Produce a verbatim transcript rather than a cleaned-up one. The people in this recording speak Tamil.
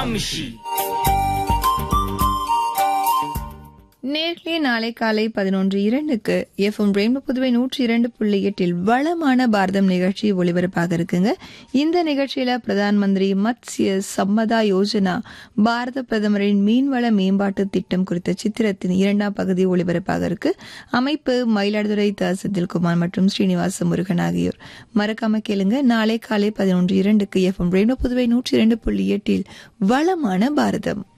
நேர்களே, நாளை காலை பதினொன்று இரண்டுக்கு எஃப்எம் ரெயின்போ புதுவை நூற்றி இரண்டு புள்ளி எட்டில் வளமான பாரதம் நிகழ்ச்சி ஒளிபரப்பாக இருக்குங்க. இந்த நிகழ்ச்சியில பிரதான் மந்திரி மத்ஸ்ய சம்பதா யோஜனா பாரத பிரதமரின் மீன்வள மேம்பாட்டு திட்டம் குறித்த சித்திரத்தின் இரண்டாம் பகுதி ஒளிபரப்பாக இருக்கு. அமைப்பு மயிலாடுதுறை த செந்தில்குமார் மற்றும் ஸ்ரீனிவாச முருகன் ஆகியோர். மறக்காம கேளுங்க. நாளை காலை பதினொன்று இரண்டுக்கு எஃப்எம் ரெயின்போ புதுவை நூற்றி இரண்டு புள்ளி எட்டில் வளமான பாரதம்.